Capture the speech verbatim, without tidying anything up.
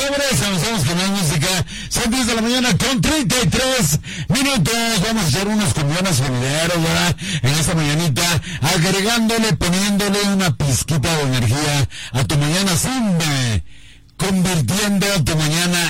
Sobres, avanzamos con la música. Son diez de la mañana con treinta y tres minutos. Vamos a hacer unos cumbianos solideros, ¿verdad? En esta mañanita, agregándole, poniéndole una pizquita de energía a tu mañana Zumbe, convirtiendo tu mañana